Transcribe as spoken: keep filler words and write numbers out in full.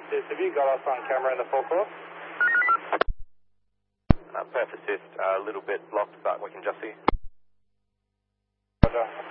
Yes, have you got us on camera in the forecourt? Uh, Perth assist, uh, a little bit blocked, but we can just see. Roger.